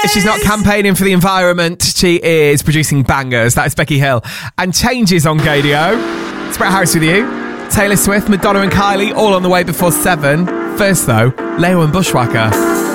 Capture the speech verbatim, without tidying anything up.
she's not campaigning for the environment. She is producing bangers. That is Becky Hill. And Changes on Gadio. It's Brett Harris with you. Taylor Swift, Madonna and Kylie, all on the way before seven. First, though, Leo and Bushwhacker.